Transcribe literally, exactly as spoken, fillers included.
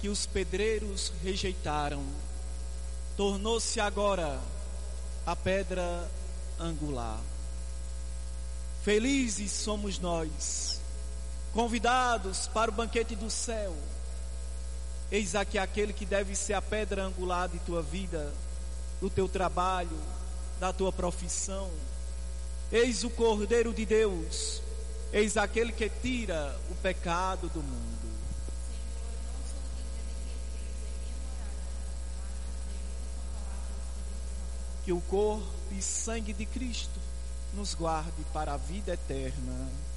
que os pedreiros rejeitaram, tornou-se agora a pedra angular. Felizes somos nós, convidados para o banquete do céu. Eis aqui aquele que deve ser a pedra angular de tua vida, do teu trabalho, da tua profissão. Eis o Cordeiro de Deus, eis aquele que tira o pecado do mundo. Que o corpo e sangue de Cristo nos guarde para a vida eterna.